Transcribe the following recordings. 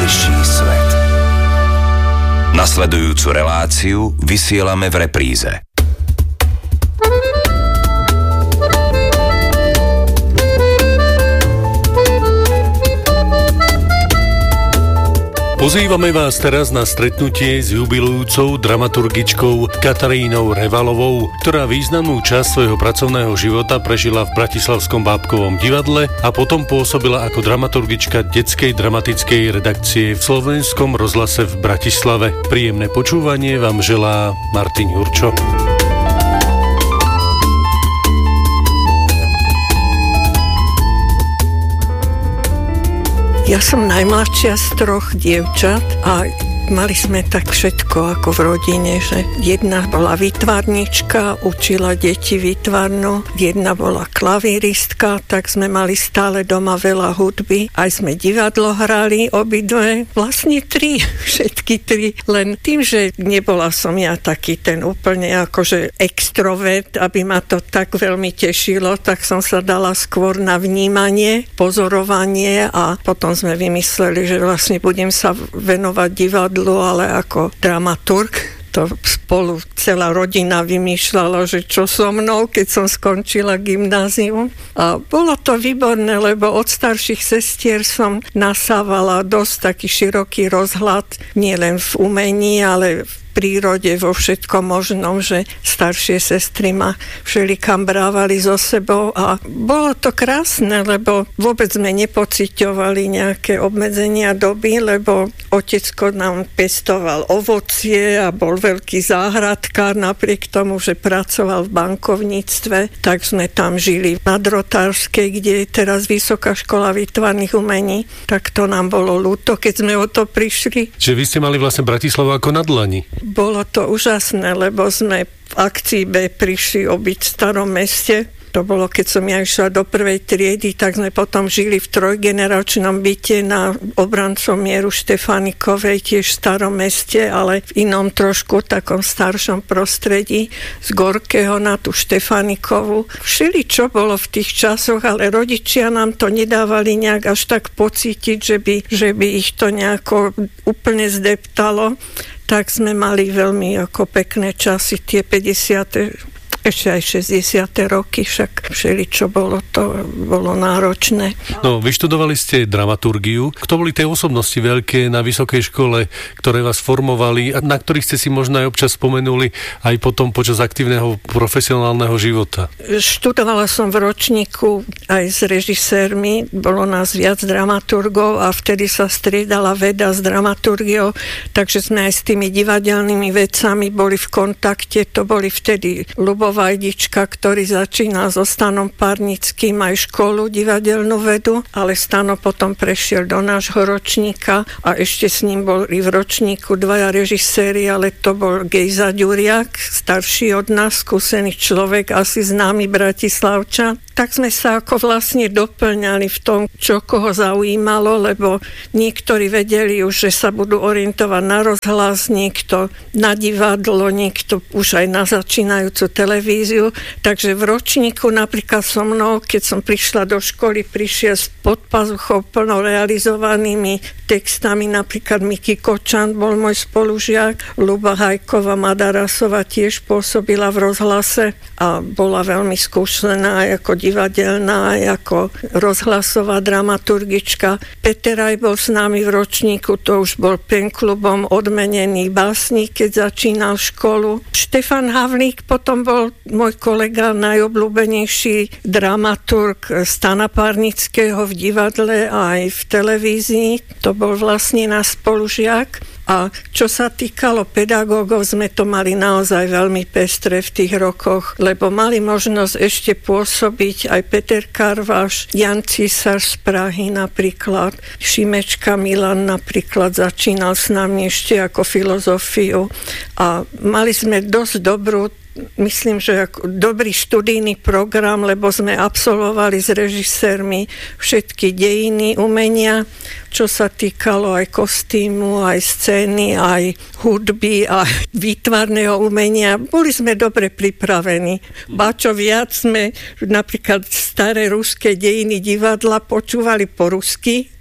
Vyšší svet. Nasledujúcu reláciu vysielame v repríze. Pozývame vás teraz na stretnutie s jubilujúcou dramaturgičkou Katarínou Revalovou, ktorá významnú časť svojho pracovného života prežila v Bratislavskom bábkovom divadle a potom pôsobila ako dramaturgička detskej dramatickej redakcie v Slovenskom rozhlase v Bratislave. Príjemné počúvanie vám želá Martin Jurčo. Ja som najmladšia z 3 dievčat a mali sme tak všetko ako v rodine, že jedna bola výtvarnička, učila deti výtvarnú, jedna bola klavíristka, tak sme mali stále doma veľa hudby, aj sme divadlo hrali obidve, vlastne 3, všetky 3, len tým, že nebola som ja taký ten úplne akože extrovert, aby ma to tak veľmi tešilo, tak som sa dala skôr na vnímanie, pozorovanie a potom sme vymysleli, že vlastne budem sa venovať divadlu, ale ako dramaturg. To spolu celá rodina vymýšľala, že čo so mnou, keď som skončila gymnázium. A bolo to výborné, lebo od starších sestier som nasávala dosť taký široký rozhľad, nielen v umení, ale v prírode, vo všetkom možnom, že staršie sestry ma všelikam brávali so sebou a bolo to krásne, lebo vôbec sme nepociťovali nejaké obmedzenia doby, lebo otecko nám pestoval ovocie a bol veľký záhradkár, napriek tomu, že pracoval v bankovníctve, tak sme tam žili na Drotárskej, kde je teraz Vysoká škola výtvarných umení, tak to nám bolo ľúto, keď sme o to prišli. Čiže vy ste mali vlastne Bratislavu ako na dlani? Bolo to úžasné, lebo sme v akcii B prišli obyť v Starom Meste. To bolo, keď som ja išla do 1. triedy, tak sme potom žili v 3-generačnom byte na Obrancom mieru Štefánikovej, tiež v Starom Meste, ale v inom trošku takom staršom prostredí, z Gorkého na tú Štefánikovu. Všeli, čo bolo v tých časoch, ale rodičia nám to nedávali nejak až tak pocítiť, že by ich to nejako úplne zdeptalo. Tak sme mali veľmi ako pekné časy, tie 50. ešte aj 60. roky, však všeličo bolo, to bolo náročné. No, vyštudovali ste dramaturgiu. Kto boli tie osobnosti veľké na vysokej škole, ktoré vás formovali a na ktorých ste si možno aj občas spomenuli aj potom počas aktívneho profesionálneho života? Študovala som v ročníku aj s režisérmi, bolo nás viac dramaturgov a vtedy sa striedala veda s dramaturgiou, takže sme aj s tými divadelnými vecami boli v kontakte, to boli vtedy Ľubo Vajdička, ktorý začínal so Stanom Parnickým aj školu divadelnú vedu, ale Stano potom prešiel do nášho ročníka a ešte s ním boli v ročníku 2 režiséri, ale to bol Gejza Ďuriak, starší od nás, skúsený človek, asi známy Bratislavčan. Tak sme sa ako vlastne doplňali v tom, čo koho zaujímalo, lebo niektorí vedeli už, že sa budú orientovať na rozhlas, niekto na divadlo, niekto už aj na začínajúcu televíziu. Takže v ročníku napríklad so mnou, keď som prišla do školy, prišiel s podpazuchou plno realizovanými textami, napríklad Miky Kočan bol môj spolužiak, Ľuba Hajková Madarasová tiež pôsobila v rozhlase a bola veľmi skúsená aj ako divadelná, aj ako rozhlasová dramaturgička. Peter aj bol s nami v ročníku, to už bol penklubom odmenený básnik, keď začínal školu. Štefan Havlík potom bol môj kolega, najobľúbenejší dramaturg Stana Parnického v divadle a aj v televízii. To bol vlastne náš spolužiak. A čo sa týkalo pedagógov, sme to mali naozaj veľmi pestré v tých rokoch, lebo mali možnosť ešte pôsobiť aj Peter Karvaš, Jan Císar z Prahy napríklad, Šimečka Milan napríklad začínal s nami ešte ako filozofiu a mali sme dosť dobrú, myslím, že dobrý študijný program, lebo sme absolvovali s režisérmi všetky dejiny umenia, čo sa týkalo aj kostýmu, aj scény, aj hudby, aj výtvarného umenia. Boli sme dobre pripravení. Ba čo viac sme napríklad staré ruské dejiny divadla počúvali po rusky,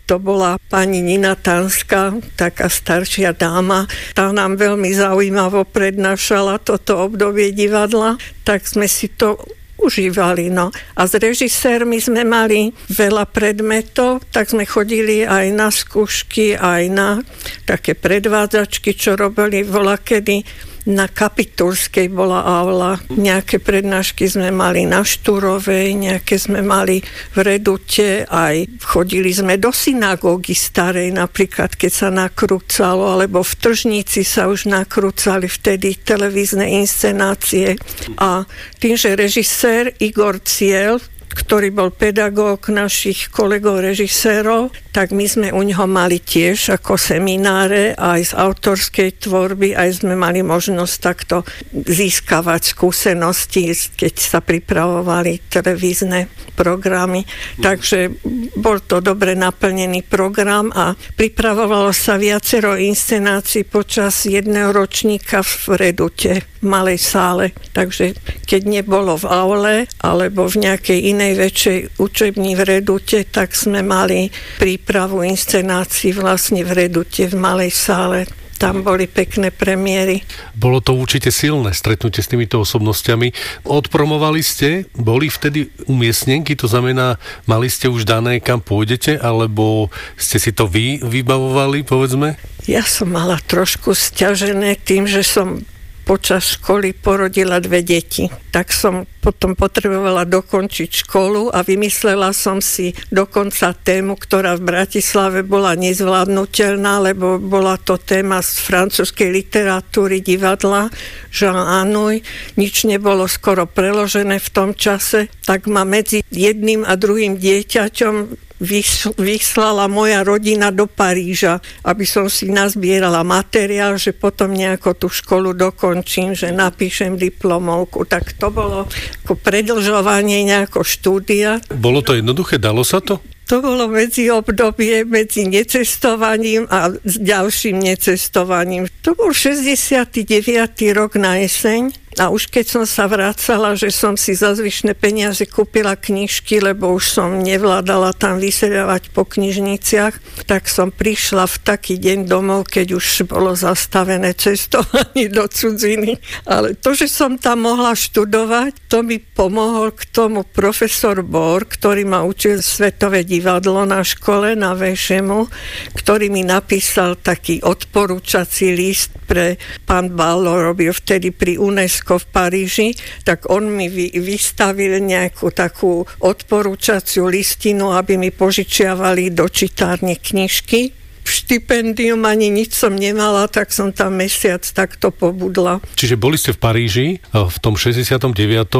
to bola pani Nina Tanská, taká staršia dáma. Tá nám veľmi zaujímavo prednášala toto obdobie divadla, tak sme si to užívali. No. A s režisérmi sme mali veľa predmetov, tak sme chodili aj na skúšky, aj na také predvádzačky, čo robili volakedy. Na Kapitulskej bola aula, nejaké prednášky sme mali na Štúrovej, nejaké sme mali v Redute, aj chodili sme do synagógy starej, napríklad keď sa nakrúcalo, alebo v Tržnici sa už nakrúcali vtedy televízne inscenácie. A tým, že režisér Igor Ciel, ktorý bol pedagóg našich kolegov režisérov, tak my sme u neho mali tiež ako semináre aj z autorskej tvorby, aj sme mali možnosť takto získavať skúsenosti, keď sa pripravovali televízne programy. Takže bol to dobre naplnený program a pripravovalo sa viacero inscenácií počas jedného ročníka v Redute, v malej sále. Takže keď nebolo v aule alebo v nejakej inej väčšej učebni v Redute, tak sme mali prípravu inscenácií vlastne v Redute, v malej sále. Tam boli pekné premiéry. Bolo to určite silné stretnutie s týmito osobnostiami. Odpromovali ste, boli vtedy umiestnenky, to znamená, mali ste už dané, kam pôjdete, alebo ste si to vy vybavovali, povedzme? Ja som mala trošku sťažené tým, že som počas školy porodila 2 deti. Tak som potom potrebovala dokončiť školu a vymyslela som si dokonca tému, ktorá v Bratislave bola nezvládnutelná, lebo bola to téma z francúzskej literatúry, divadla Jean Anouilh. Nič nebolo skoro preložené v tom čase, tak ma medzi jedným a druhým dieťaťom vyslala moja rodina do Paríža, aby som si nazbierala materiál, že potom nejako tú školu dokončím, že napíšem diplomovku. Tak to bolo ako predĺžovanie nejako štúdia. Bolo to jednoduché? Dalo sa to? To bolo medzi obdobie, medzi necestovaním a ďalším necestovaním. To bol 69. rok na jeseň a už keď som sa vracala, že som si za zvyšné peniaze kúpila knižky, lebo už som nevládala tam vysedávať po knižniciach, tak som prišla v taký deň domov, keď už bolo zastavené cestovanie do cudziny. Ale to, že som tam mohla študovať, to mi pomohol k tomu profesor Bor, ktorý ma učil svetové divadlo na škole, na VŠMu, ktorý mi napísal taký odporúčací list pre pán Ballo, robil vtedy pri UNESCO v Paríži, tak on mi vystavil nejakú takú odporúčaciu listinu, aby mi požičiavali do čitárne knižky. Štipendium ani nič som nemala, tak som tam mesiac takto pobudla. Čiže boli ste v Paríži v tom 69.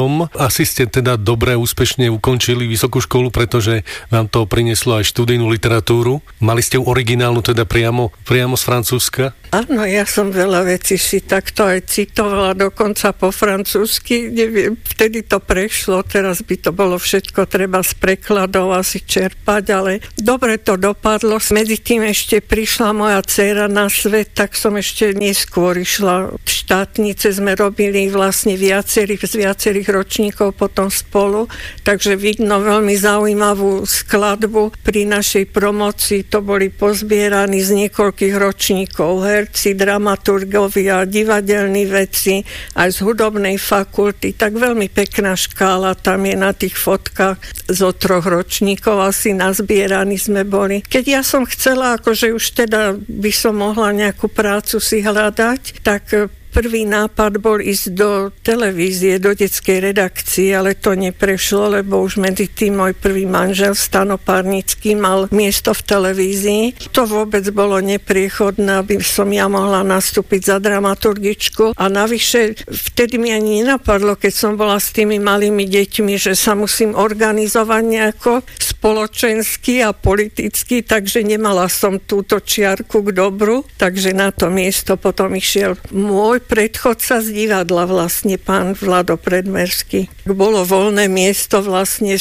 Asi ste teda dobre úspešne ukončili vysokú školu, pretože vám to prinieslo aj študijnú literatúru. Mali ste originálnu teda priamo z Francúzska? Áno, ja som veľa vecí si takto aj citovala, dokonca po francúzsky, neviem, vtedy to prešlo, teraz by to bolo všetko treba z prekladov asi čerpať, ale dobre to dopadlo. Medzi tým ešte prišla moja dcéra na svet, tak som ešte neskôr išla. Štátnice sme robili vlastne z viacerých ročníkov potom spolu, takže vidno veľmi zaujímavú skladbu pri našej promocii. To boli pozbieraní z niekoľkých ročníkov herci, dramaturgovia, divadelní vedci, aj z hudobnej fakulty. Tak veľmi pekná škála tam je na tých fotkách zo 3 ročníkov, asi nazbieraní sme boli. Keď ja som chcela, akože už teda by som mohla nejakú prácu si hľadať, tak prvý nápad bol ísť do televízie, do detskej redakcie, ale to neprešlo, lebo už medzi tým môj prvý manžel Stano Parnický mal miesto v televízii. To vôbec bolo nepriechodné, aby som ja mohla nastúpiť za dramaturgičku a navyše vtedy mi ani nenapadlo, keď som bola s tými malými deťmi, že sa musím organizovať nejako spoločensky a politicky, takže nemala som túto čiarku k dobru, takže na to miesto potom išiel môj predchodca z divadla, vlastne pán Vlado Predmerský. Bolo voľné miesto vlastne v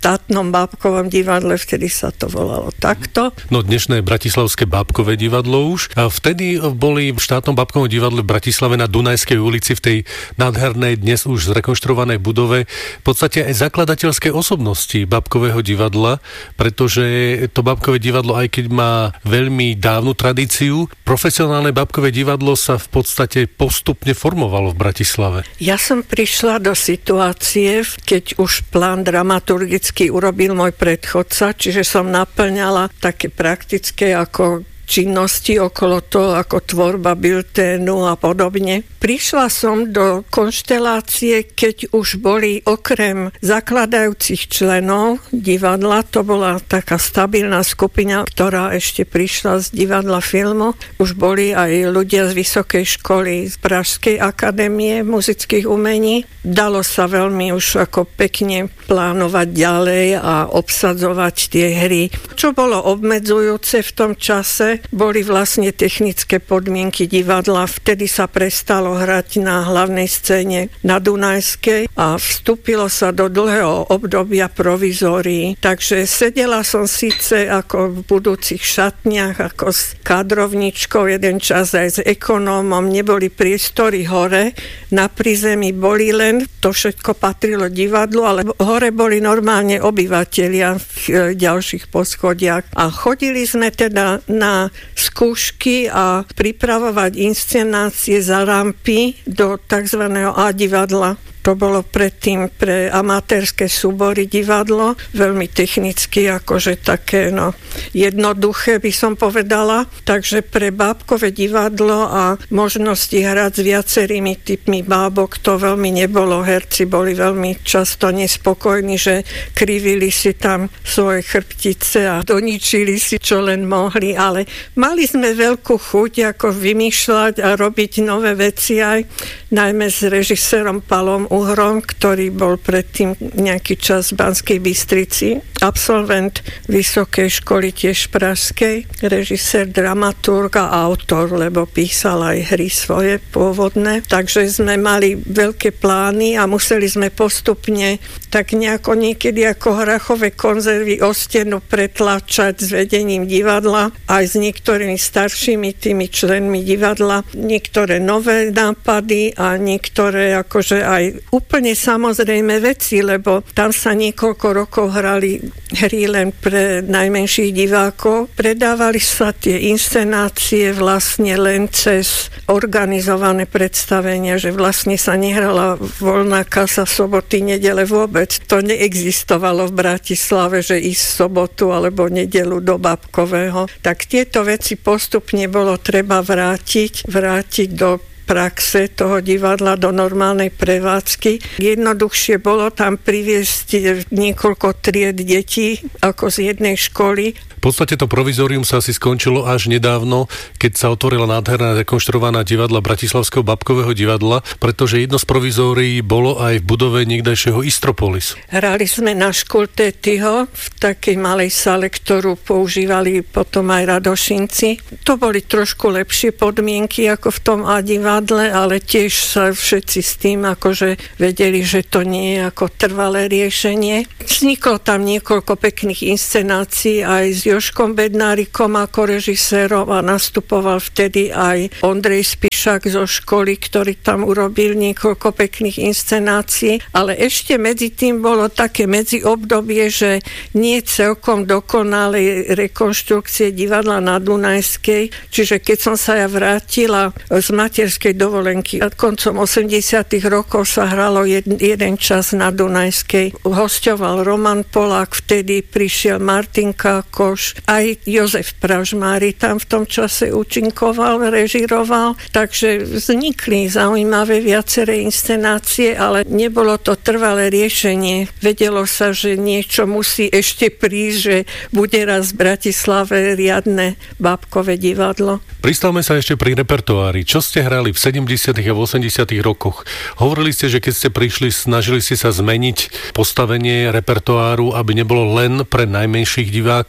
štátnom bábkovom divadle, vtedy sa to volalo takto. No dnešné Bratislavské bábkové divadlo už. A vtedy boli v štátnom bábkovom divadle v Bratislave na Dunajskej ulici v tej nádhernej, dnes už zrekonštruovanej budove v podstate aj zakladateľské osobnosti bábkového divadla, pretože to bábkové divadlo, aj keď má veľmi dávnu tradíciu, profesionálne bábkové divadlo sa v podstate postupne formovalo v Bratislave. Ja som prišla do situácie, keď už plán dramaturgicky urobil môj predchodca, čiže som naplňala také praktické ako činnosti okolo toho, ako tvorba bilténu a podobne. Prišla som do konštelácie, keď už boli okrem zakladajúcich členov divadla, to bola taká stabilná skupina, ktorá ešte prišla z divadla filmu, už boli aj ľudia z Vysokej školy, z Pražskej akadémie muzických umení. Dalo sa veľmi už ako pekne plánovať ďalej a obsadzovať tie hry. Čo bolo obmedzujúce v tom čase, boli vlastne technické podmienky divadla. Vtedy sa prestalo hrať na hlavnej scéne na Dunajskej a vstúpilo sa do dlhého obdobia provizórií. Takže sedela som síce ako v budúcich šatniach, ako s kádrovničkou, jeden čas aj s ekonómom, neboli priestory hore, na prízemí boli len, to všetko patrilo divadlu, ale hore boli normálne obyvatelia v ďalších poschodiach. A chodili sme teda na skúšky a pripravovať inscenácie za rampy do tzv. A divadla. To bolo predtým pre amatérske súbory divadlo, veľmi technicky, akože také jednoduché by som povedala. Takže pre bábkové divadlo a možnosti hrať s viacerými typmi bábok to veľmi nebolo. Herci boli veľmi často nespokojní, že krivili si tam svoje chrbtice a doničili si, čo len mohli, ale mali sme veľkú chuť ako vymýšľať a robiť nové veci aj, najmä s režisérom Palom Uhrom, ktorý bol predtým nejaký čas v Banskej Bystrici, absolvent Vysokej školy tiež pražskej, režisér, dramaturg a autor, lebo písal aj hry svoje pôvodné. Takže sme mali veľké plány a museli sme postupne tak nejako niekedy ako hrachové konzervy o stenu pretlačať s vedením divadla, aj s niektorými staršími tými členmi divadla, niektoré nové nápady a niektoré akože aj úplne samozrejme veci, lebo tam sa niekoľko rokov hrali hry len pre najmenších divákov. Predávali sa tie inscenácie vlastne len cez organizované predstavenia, že vlastne sa nehrala voľná kasa soboty, nedele vôbec. To neexistovalo v Bratislave, že ísť sobotu alebo nedelu do bábkového. Tak tieto veci postupne bolo treba vrátiť do praxe toho divadla, do normálnej prevádzky. Jednoduchšie bolo tam priviesť niekoľko tried detí ako z jednej školy. V podstate to provizórium sa asi skončilo až nedávno, keď sa otvorila nádherná rekonštruovaná divadla Bratislavského bábkového divadla, pretože jedno z provizórií bolo aj v budove niekdajšieho Istropolis. Hrali sme na Škultétyho v takej malej sale, ktorú používali potom aj Radošinci. To boli trošku lepšie podmienky ako v tom A divadle, ale tiež sa všetci s tým akože vedeli, že to nie je ako trvalé riešenie. Vzniklo tam niekoľko pekných inscenácií aj s Jožkom Bednárikom ako režisérom a nastupoval vtedy aj Ondrej Spišák zo školy, ktorý tam urobil niekoľko pekných inscenácií, ale ešte medzi tým bolo také medziobdobie, že nie celkom dokonalej rekonštrukcie divadla na Dunajskej, čiže keď som sa ja vrátila z materskej dovolenky a koncom 80. rokov sa hralo jeden čas na Dunajskej. Hosťoval Roman Polák, vtedy prišiel Martin Kákoš, aj Jozef Pražmári tam v tom čase účinkoval, režiroval, takže vznikli zaujímavé viaceré inscenácie, ale nebolo to trvalé riešenie. Vedelo sa, že niečo musí ešte prísť, že bude raz v Bratislave riadne bábkové divadlo. Pristavme sa ešte pri repertoári. Čo ste hrali v 70. a 80. rokoch? Hovorili ste, že keď ste prišli, snažili ste sa zmeniť postavenie repertoáru, aby nebolo len pre najmenších divákov.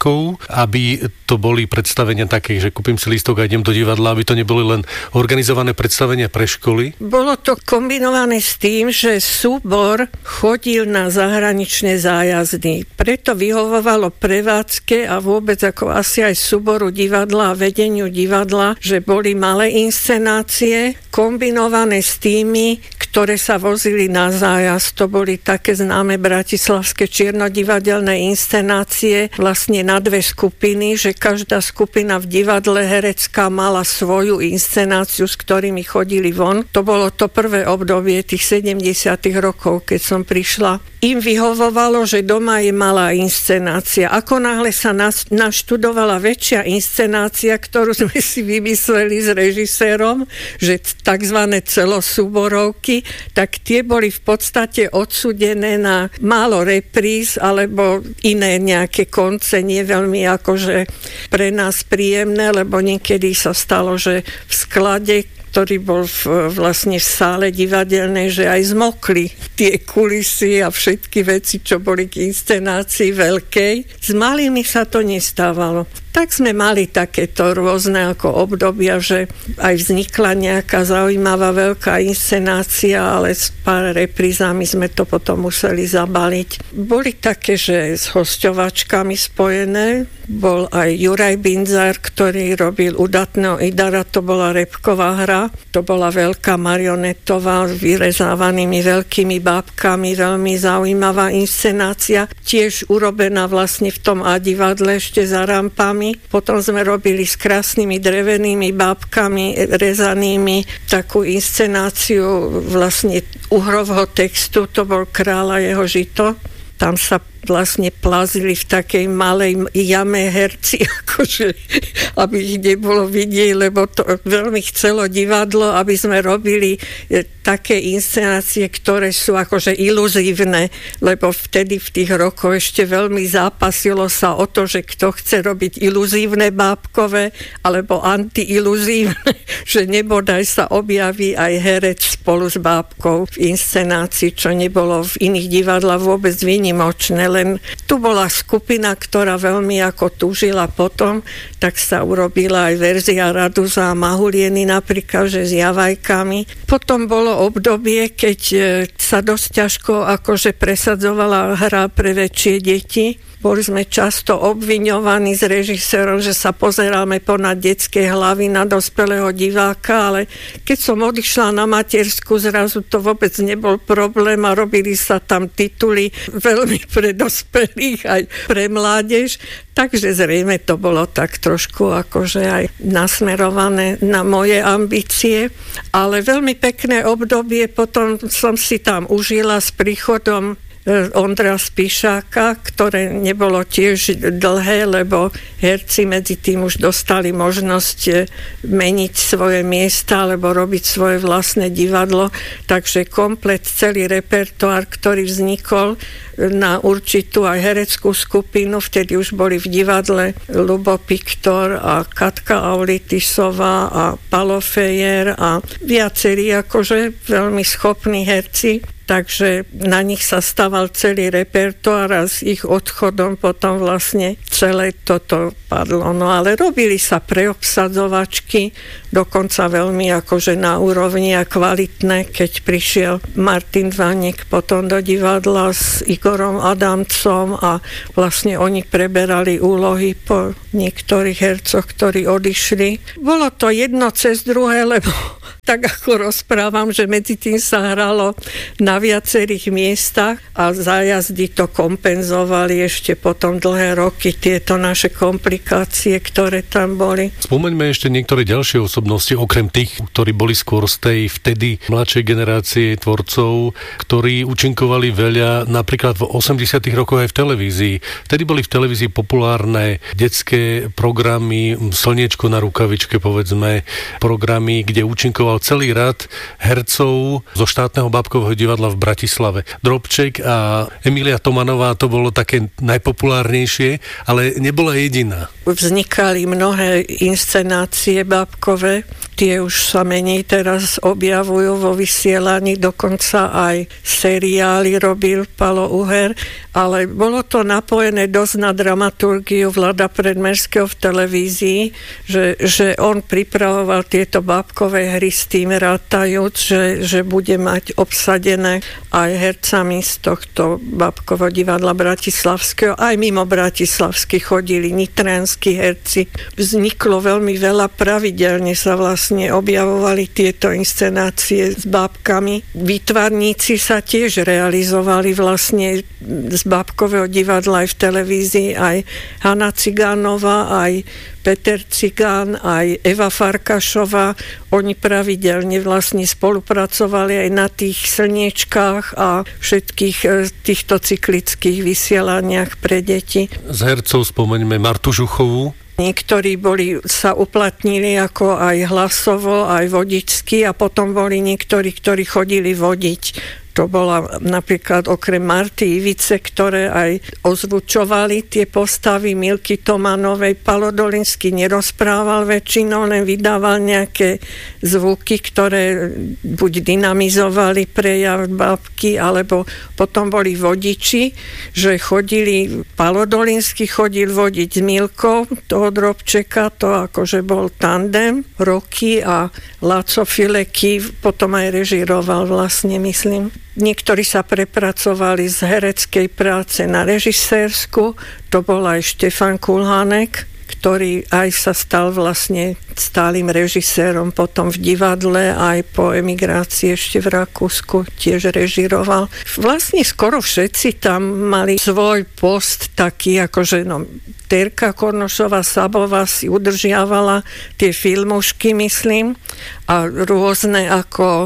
aby to boli predstavenia také, že kúpim si lístok a idem do divadla, aby to neboli len organizované predstavenia pre školy? Bolo to kombinované s tým, že súbor chodil na zahraničné zájazdy. Preto vyhovovalo prevádzke a vôbec ako asi aj súboru divadla a vedeniu divadla, že boli malé inscenácie kombinované s tými, ktoré sa vozili na zájazd. To boli také známe bratislavské čiernodivadelné inscenácie vlastne na dve skupiny, že každá skupina v divadle herecká mala svoju inscenáciu, s ktorými chodili von. To bolo to prvé obdobie tých 70. rokov, keď som prišla. Im vyhovovalo, že doma je malá inscenácia. Ako náhle sa naštudovala väčšia inscenácia, ktorú sme si vymysleli s režisérom, že takzvané celosúborovky, tak tie boli v podstate odsúdené na málo repríz alebo iné nejaké konce, nie veľmi akože pre nás príjemné, lebo niekedy sa stalo, že v sklade, ktorý bol vlastne v sále divadelnej, že aj zmokli tie kulisy a všetky veci, čo boli k inscenácii veľkej. S malými sa to nestávalo. Tak sme mali takéto rôzne ako obdobia, že aj vznikla nejaká zaujímavá veľká inscenácia, ale s pár reprízami sme to potom museli zabaliť. Boli také, že s hosťovačkami spojené. Bol aj Juraj Binzar, ktorý robil Udatného Idara, to bola repková hra. To bola veľká marionetová s vyrezávanými veľkými bábkami, veľmi zaujímavá inscenácia. Tiež urobená vlastne v tom A-divadle ešte za rampami. Potom sme robili s krásnymi drevenými bábkami rezanými takú inscenáciu vlastne uhrovho textu, to bol Kráľ a jeho žito. Tam sa vlastne plazili v takej malej jame herci, akože, aby ich nebolo vidieť, lebo to veľmi chcelo divadlo, aby sme robili také inscenácie, ktoré sú akože iluzívne, lebo vtedy v tých rokoch ešte veľmi zápasilo sa o to, že kto chce robiť iluzívne bábkové alebo antiiluzívne, že nebodaj sa objaví aj herec spolu s bábkou v inscenácii, čo nebolo v iných divadlách vôbec výnimočné. Len tu bola skupina, ktorá veľmi ako túžila potom, tak sa urobila aj verzia Raduza a Mahulieny napríklad, že s javajkami. Potom bolo obdobie, keď sa dosť ťažko akože presadzovala hra pre väčšie deti. Boli sme často obviňovaní s režisérom, že sa pozeráme ponad detské hlavy na dospelého diváka, ale keď som odišla na matersku, zrazu to vôbec nebol problém a robili sa tam tituly veľmi pre dospelých aj pre mládež. Takže zrejme to bolo tak trošku akože aj nasmerované na moje ambície. Ale veľmi pekné obdobie potom som si tam užila s príchodom Ondra Spíšáka, ktoré nebolo tiež dlhé, lebo herci medzi tým už dostali možnosť meniť svoje miesta alebo robiť svoje vlastné divadlo, takže komplet celý repertoár, ktorý vznikol na určitú aj hereckú skupinu, vtedy už boli v divadle Ľubo Piktor a Katka Aulitisová a Palo Fejer a viacerí akože veľmi schopní herci. Takže na nich sa staval celý repertoár a s ich odchodom potom vlastne celé toto padlo. No ale robili sa preobsadzovačky, dokonca veľmi akože na úrovni a kvalitné, keď prišiel Martin Vanek potom do divadla s Igorom Adamcom a vlastne oni preberali úlohy po niektorých hercoch, ktorí odišli. Bolo to jedno cez druhé, lebo tak ako rozprávam, že medzi tým sa hralo na viacerých miestach a zájazdy to kompenzovali ešte potom dlhé roky tieto naše komplikácie, ktoré tam boli. Spomeňme ešte niektoré ďalšie osobnosti, okrem tých, ktorí boli skôr z tej vtedy mladšej generácie tvorcov, ktorí účinkovali veľa napríklad v 80. rokoch aj v televízii. Vtedy boli v televízii populárne detské programy, Slniečko na rukavičke, povedzme, programy, kde účinkoval celý rad hercov zo štátneho bábkového divadla v Bratislave. Drobček a Emília Tomanová, to bolo také najpopulárnejšie, ale nebola jediná. Vznikali mnohé inscenácie bábkové. tie už sa menej teraz objavujú vo vysielaní, dokonca aj seriály robil Palo Uher, ale bolo to napojené dosť na dramaturgiu Vlada Predmerského v televízii, že on pripravoval tieto bábkové hry s tým rátajúc, že bude mať obsadené aj hercami z tohto bábkového divadla bratislavského. Aj mimo Bratislavsky chodili nitranskí herci. Vzniklo veľmi veľa, pravidelne sa vlastne objavovali tieto inscenácie s bábkami. Výtvarníci sa tiež realizovali vlastne z bábkového divadla aj v televízii, aj Hanna Cigánová, aj Peter Cigán, aj Eva Farkašová. Oni pravidelne vlastne spolupracovali aj na tých Slniečkách a všetkých týchto cyklických vysielaniach pre deti. Z hercov spomeňme Martu Žuchovú. Niektorí sa uplatnili ako aj hlasovo, aj vodičsky a potom boli niektorí, ktorí chodili vodiť. To bola napríklad okrem Marty Ivice, ktoré aj ozvučovali tie postavy Milky Tomanovej. Palo Dolinský nerozprával väčšinou, len vydával nejaké zvuky, ktoré buď dynamizovali prejav bábky, alebo potom boli vodiči, že chodili, Palo Dolinský chodil vodiť s Milkou toho Drobčeka, to akože bol tandem, Roky a Láco Fileky, potom aj režiroval vlastne, myslím. Niektorí sa prepracovali z hereckej práce na režisérsku, to bol aj Štefan Kulhánek, ktorý aj sa stal vlastne stálym režisérom potom v divadle, aj po emigrácii ešte v Rakúsku tiež režiroval. Vlastne skoro všetci tam mali svoj post taký, akože Terka Kornošová Sabová si udržiavala tie filmušky, myslím, a rôzne ako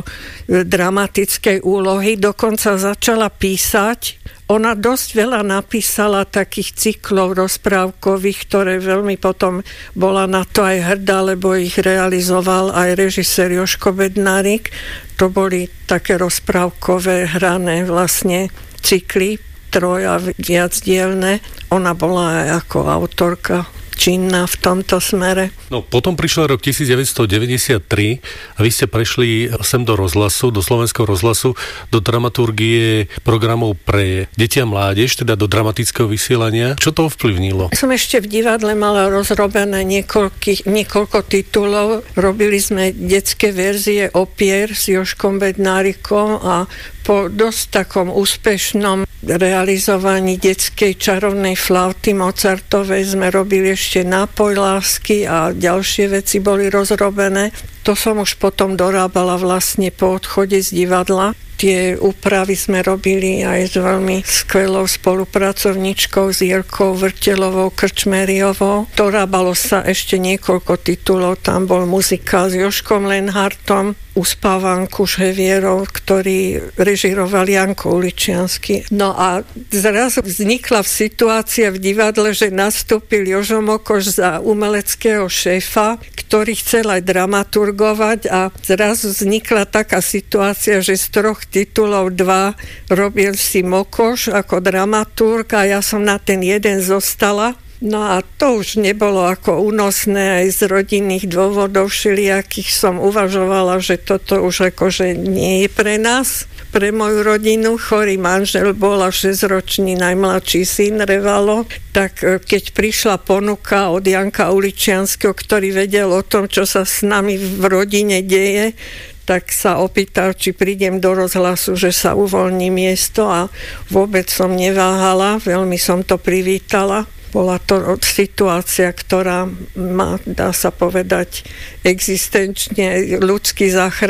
dramatické úlohy. Dokonca začala písať. Ona dosť veľa napísala takých cyklov rozprávkových, ktoré veľmi potom bola na to aj hrdá, lebo ich realizoval aj režisér Jožko Bednárik. To boli také rozprávkové hrané vlastne cykly, troj a viacdielne. Ona bola aj ako autorka činná v tomto smere. No potom prišiel rok 1993 a vy ste prešli sem do rozhlasu, do Slovenského rozhlasu, do dramaturgie programov pre deti a mládež, teda do dramatického vysielania. Čo to ovplyvnilo? Som ešte v divadle mala rozrobené niekoľko titulov. Robili sme detské verzie Opier s Jožkom Bednárikom a po dosť takom úspešnom realizovaní detskej čarovnej flauty Mozartovej sme robili ešte Nápoj lásky a ďalšie veci boli rozrobené. To som už potom dorábala vlastne po odchode z divadla. Tie úpravy sme robili aj s veľmi skvelou spolupracovníčkou s Jirkou Vrtelovou Krčmeriovou. Dorábalo sa ešte niekoľko titulov. Tam bol muzikál s Jožkom Lenhartom, Uspávanku Šhevierov, ktorý režiroval Janko Uličiansky. No a zrazu vznikla situácia v divadle, že nastúpil Jožo Mokoš za umeleckého šéfa, ktorý chcel aj dramaturgovať a zrazu vznikla taká situácia, že z 3 titulov 2 robil si Mokoš ako dramaturg a ja som na ten jeden zostala. No a to už nebolo ako únosné aj z rodinných dôvodov všelijakých som uvažovala, že toto už akože nie je pre nás, pre moju rodinu. Chorý manžel bol a 6-ročný najmladší syn Revalo. Tak keď prišla ponuka od Janka Uličianskeho, ktorý vedel o tom, čo sa s nami v rodine deje, tak sa opýtal, či prídem do rozhlasu, že sa uvoľní miesto a vôbec som neváhala, veľmi som to privítala. Bola to situácia, ktorá ma, dá sa povedať, existenčne ľudský záchranný